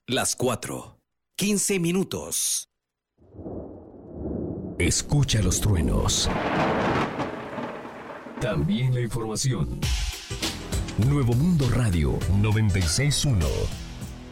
Las 4:15. Escucha los truenos. También la información. Nuevo Mundo Radio 96.1.